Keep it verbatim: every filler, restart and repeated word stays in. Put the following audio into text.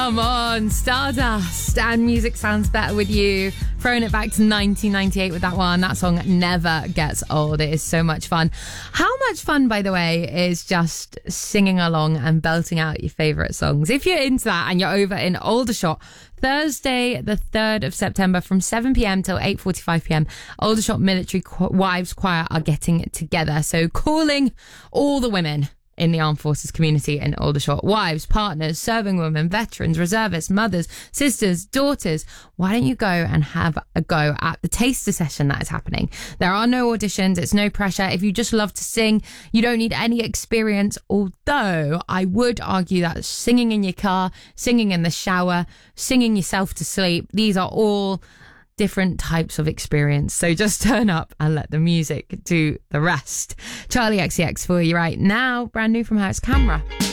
Come on, Stardust, and music sounds better with you. Throwing it back to nineteen ninety-eight with that one. That song never gets old. It is so much fun. How much fun, by the way, is just singing along and belting out your favourite songs. If you're into that and you're over in Aldershot, Thursday, the third of September from seven p.m. till eight forty-five p.m, Aldershot Military Wives Choir are getting together. So calling all the women in the armed forces community in Aldershot. Wives, partners, serving women, veterans, reservists, mothers, sisters, daughters. Why don't you go and have a go at the taster session that is happening? There are no auditions. It's no pressure. If you just love to sing, you don't need any experience. Although I would argue that singing in your car, singing in the shower, singing yourself to sleep, these are all different types of experience. So just turn up and let the music do the rest. Charlie X C X for you right now. Brand new from House Camera.